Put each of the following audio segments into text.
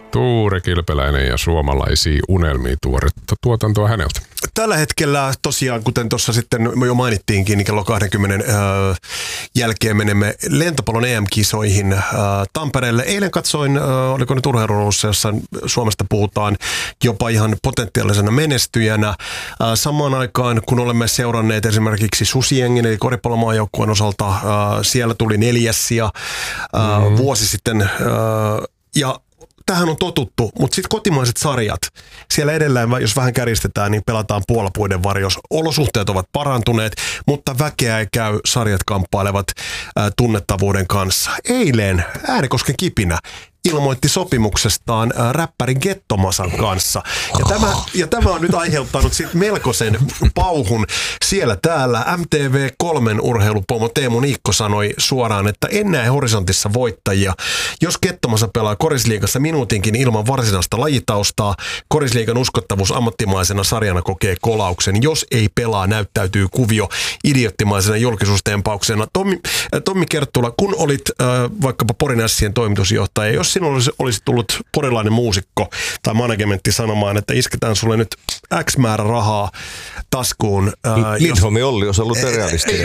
Tuure Kilpeläinen ja suomalaisia unelmia tuoretta tuotantoa häneltä. Tällä hetkellä tosiaan, kuten tuossa sitten jo mainittiinkin, niin kello 20 jälkeen menemme lentopallon EM-kisoihin Tampereelle. Eilen katsoin, oliko nyt urheiluruudussa, jossa Suomesta puhutaan jopa ihan potentiaalisena menestyjänä. Samaan aikaan, kun olemme seuranneet esimerkiksi Susijengin, eli koripallomaajoukkueen osalta, siellä tuli 4. sija vuosi sitten, ja tähän on totuttu, mutta sitten kotimaiset sarjat, siellä edelleen, jos vähän kärjistetään, niin pelataan puolapuiden varjossa. Olosuhteet ovat parantuneet, mutta väkeä ei käy, sarjat kamppailevat tunnettavuuden kanssa. Eilen Äänekosken Kipinä ilmoitti sopimuksestaan räppärin Gettomasan kanssa. Ja tämä on nyt aiheuttanut sit melkoisen pauhun siellä täällä. MTV3 urheilupomo Teemu Niikko sanoi suoraan, että en näe horisontissa voittajia. Jos Gettomasa pelaa Korisliigassa minuutinkin ilman varsinaista lajitaustaa, Korisliigan uskottavuus ammattimaisena sarjana kokee kolauksen. Jos ei pelaa, näyttäytyy kuvio idioottimaisena julkisuustempauksena. Tommi Kerttula, kun olit vaikkapa Porin Ässien toimitusjohtaja, jos sinulla olisi tullut porilainen muusikko tai managementti sanomaan, että isketään sulle nyt X määrä rahaa taskuun. Lindholmi Olli olisi ollut realistinen.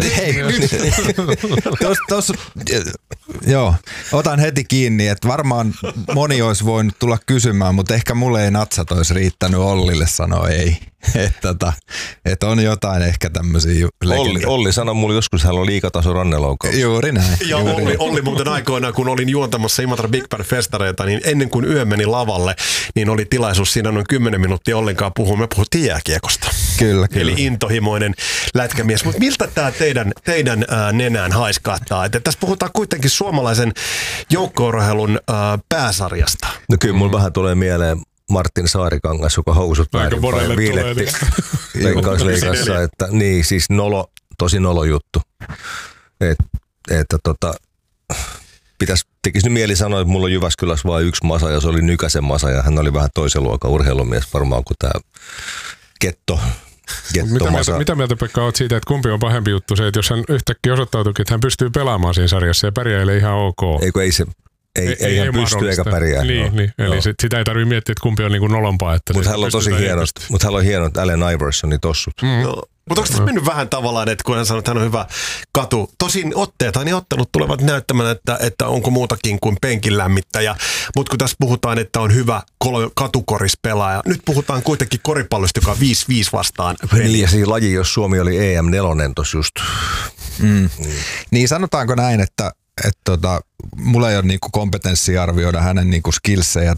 Joo, otan heti kiinni, että varmaan moni olisi voinut tulla kysymään, mutta ehkä mulle ei natsat olisi riittänyt Ollille sanoa ei. Että on jotain ehkä tämmöisiä Olli sanoi mulle joskus, hän on liikataso rannelaukaus. Juuri näin. Ja Olli muuten aikoinaan, kun olin juontamassa Imatra Big Band festareita, niin ennen kuin yö meni lavalle, niin oli tilaisuus siinä noin 10 minuuttia ollenkaan puhua. Me puhuttiin jääkiekosta. Kyllä. Eli intohimoinen lätkämies. Mutta miltä tämä teidän nenään haiskahtaa? Että tässä puhutaan kuitenkin suomalaisen joukko-urheilun pääsarjasta. No kyllä mulla vähän tulee mieleen Martin Saarikangas, joka housut väärinpäin viiletti Veikkausliigassa, että niin siis tosi nolo juttu. Tekisi nyt mieli sanoa, että mulla on Jyväskylässä vain yksi masa ja se oli Nykäsen masa ja hän oli vähän toisen luokan urheilumies varmaan kuin tämä Getto. Mitä mieltä Pekka olet siitä, että kumpi on pahempi juttu se, että jos hän yhtäkkiä osoittautuikin, että hän pystyy pelaamaan siinä sarjassa ja pärjäilee ihan ok. Ei hän pysty eikä pärjää. Niin. Eli sitä ei tarvitse miettiä, että kumpi on niin kuin nolompaa. Mutta hän on tosi hienot Allen Iversonin tossut. Mutta onko tässä mennyt vähän tavallaan, että kun hän sanoo, että hän on hyvä katu. Tosin ottelut tulevat näyttämään, että onko muutakin kuin penkin lämmittäjä. Mutta kun tässä puhutaan, että on hyvä katukorispelaaja. Nyt puhutaan kuitenkin koripallosta, joka on 5-5 vastaan. Niin ja siinä laji, jos Suomi oli EM4 tossa just. Niin sanotaanko näin, että mulla ei ole niinku kompetenssia arvioida hänen niinku skillsejä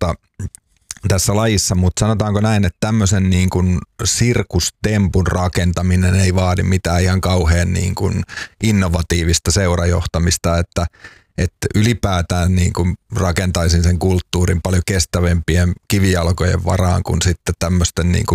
tässä lajissa, mutta sanotaanko näin, että tämmöisen niinku sirkustempun rakentaminen ei vaadi mitään ihan kauhean niinku innovatiivista seurajohtamista, että ylipäätään niinku rakentaisin sen kulttuurin paljon kestävämpien kivijalkojen varaan kuin sitten tämmöisten niinku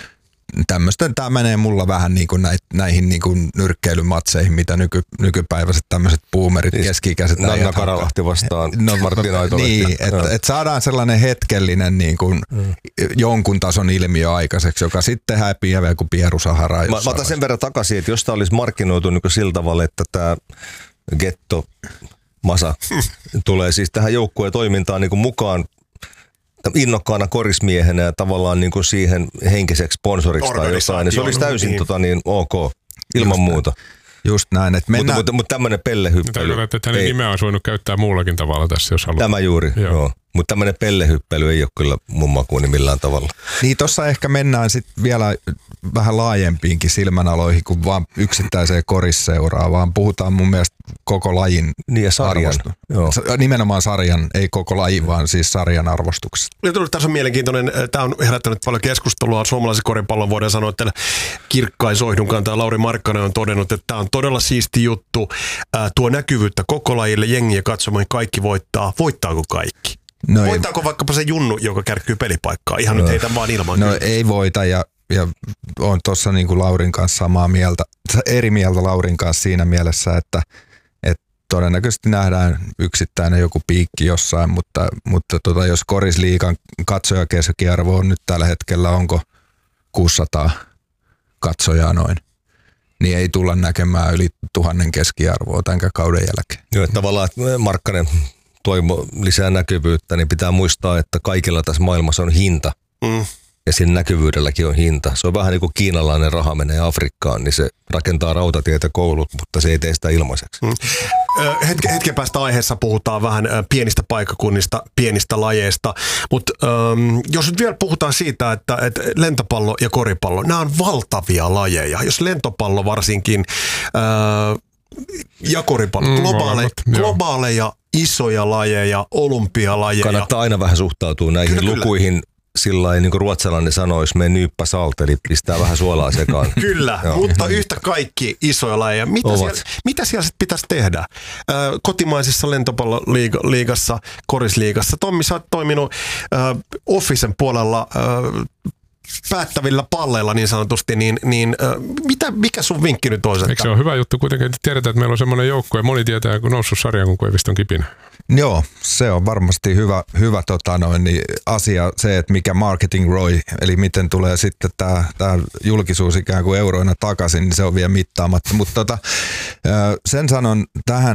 tämä menee mulla vähän niin kuin näihin niin kuin nyrkkeilymatseihin, mitä nykypäiväiset tämmöiset boomerit, keski-ikäiset Nanna Karalahti vastaan Martin Aitola. Niin, että saadaan sellainen hetkellinen niin kuin jonkun tason ilmiö aikaiseksi, joka sitten häpiää kuin Pieru Saharaa. Mä otan sen verran takaisin, että jos tämä olisi markkinoitu niin kuin sillä tavalla, että tämä Getto Masa tulee siis tähän joukkueen toimintaan niin kuin mukaan innokkaana korismiehenä ja tavallaan niin kuin siihen henkiseksi sponsoriksi tai jotain, niin se olisi täysin ok, ilman muuta. Just näin, että mennään. Mutta tämmöinen pellehyppely. Tarkoitat, että hänen nimeä olisi voinut käyttää muullakin tavalla tässä, jos haluaa. Tämä juuri, joo. Mutta tämmöinen pellehyppely ei ole kyllä mun makuuni millään tavalla. Niin tossa ehkä mennään sitten vielä vähän laajempiinkin silmänaloihin kuin vaan yksittäiseen korisseuraa, vaan puhutaan mun mielestä koko lajin arvostuksesta. Nimenomaan sarjan, ei koko lajin, vaan siis sarjan arvostuksesta. Tässä on mielenkiintoinen, tämä on herättänyt paljon keskustelua suomalaisen koripallon vuoden sanoa, että Kirkkain Soihdunkaan tai Lauri Markkanen on todennut, että tämä on todella siisti juttu, tuo näkyvyyttä koko lajille, jengiä katsomaan, kaikki voittaa. Voittaako kaikki? No voittaako vaikkapa se Junnu, joka kärkkyy pelipaikkaa? Ihan nyt heitä vaan ilman. No ei voita ja on tuossa niin kuin Laurin kanssa samaa mieltä, eri mieltä Laurin kanssa siinä mielessä, että todennäköisesti nähdään yksittäinen joku piikki jossain, mutta jos Korisliigan katsojakeskiarvo on nyt tällä hetkellä, onko 600 katsojaa noin, niin ei tulla näkemään yli 1000 keskiarvoa tämän kauden jälkeen. Joo, tavallaan että Markkanen toivo lisää näkyvyyttä, niin pitää muistaa, että kaikilla tässä maailmassa on hinta. Ja siinä näkyvyydelläkin on hinta. Se on vähän niin kuin kiinalainen raha menee Afrikkaan, niin se rakentaa rautatietä, koulut, mutta se ei tee sitä ilmaiseksi. Hetken päästä aiheessa puhutaan vähän pienistä paikkakunnista, pienistä lajeista, mutta jos nyt vielä puhutaan siitä, että lentopallo ja koripallo, nämä on valtavia lajeja. Jos lentopallo varsinkin ja koripallo, globaaleja isoja lajeja, olympialajeja. Kannattaa aina vähän suhtautua näihin lukuihin. Sillain niin kuin ruotsalainen sanoisi, me nyyppä salt, eli pistää vähän suolaa sekaan. Kyllä, mutta yhtä kaikki isoja lajeja. Mitä siellä sitten pitäisi tehdä? Kotimaisessa lentopalloliigassa, korisliigassa. Tommi, sä oot toiminut Officen puolella päättävillä palleilla niin sanotusti, mikä sun vinkki nyt olisi? Eikö se ole hyvä juttu kuitenkin, että tiedetään, että meillä on semmoinen joukkue, moni tietää, kun noussut sarjaan, kun Koiviston kipinä. Joo, se on varmasti hyvä asia, se, että mikä marketing ROI, eli miten tulee sitten tämä julkisuus ikään kuin euroina takaisin, niin se on vielä mittaamatta. Mutta sen sanon tähän,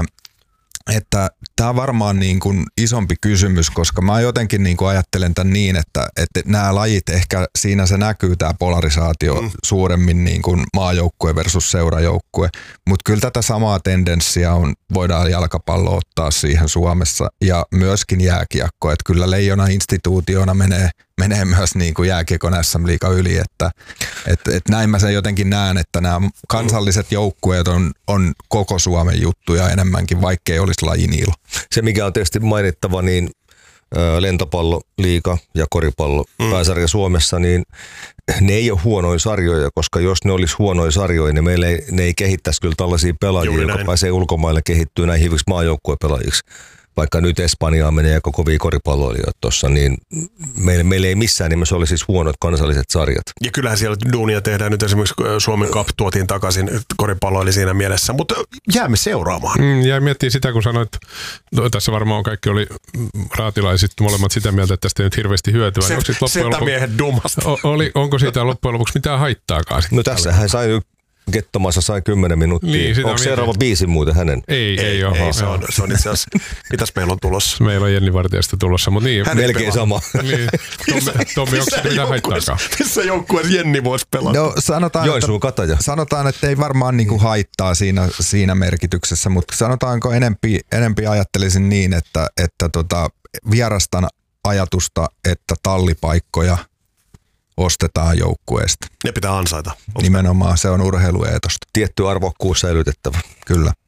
että tämä on varmaan niin kuin isompi kysymys, koska mä jotenkin niin kuin ajattelen tämän niin, että nämä lajit ehkä siinä se näkyy tämä polarisaatio suuremmin niin kuin maajoukkue versus seurajoukkue, mutta kyllä tätä samaa tendenssiä voidaan jalkapallo ottaa siihen Suomessa ja myöskin jääkiekko, että kyllä Leijona instituutiona menee myös niin kuin jääkiekon SM-liiga yli, että näin mä sen jotenkin näen, että nämä kansalliset joukkueet on koko Suomen juttuja enemmänkin, vaikkei olisi lajin ilo. Se, mikä on tietysti mainittava, niin lentopalloliiga ja koripallo pääsarja Suomessa, niin ne ei ole huonoja sarjoja, koska jos ne olisi huonoja sarjoja, niin ne ei kehittäisi kyllä tällaisia pelaajia, jotka pääsee ulkomaille kehittyy näin hyviksi maajoukkuepelaajiksi. Vaikka nyt Espanjaan menee aika kovia koripalloilijoita tuossa, niin meillä ei missään nimessä ole siis huonot kansalliset sarjat. Ja kyllähän siellä duunia tehdään nyt esimerkiksi Suomen Cup tuotiin takaisin, koripallo oli siinä mielessä, mutta jäämme seuraamaan. Ja miettii sitä, kun sanoit, tässä varmaan kaikki oli raatilaiset molemmat sitä mieltä, että tästä ei nyt hirveästi hyötyä. Setämiehet dumasta. Onko siitä loppujen lopuksi mitään haittaakaan? No tässähän sai Gettomassa sai 10 minuuttia. Niin, onko seuraava biisi muuten hänen? Ei ole. Se on itse asiassa, mitäs meillä on tulossa? Meillä on Jenni Vartijasta tulossa, mutta niin. Melkein sama. Niin. Tommi, onko se mitään haittaakaan? Missä joukkueessa Jenni voisi pelata? No sanotaan, että ei varmaan niinku haittaa siinä merkityksessä, mutta sanotaanko enempi ajattelisin niin, että vierastan ajatusta, että tallipaikkoja ostetaan joukkueesta. Ne pitää ansaita. Nimenomaan, se on urheilueetosta. Tietty arvokkuus säilytettävä. Kyllä.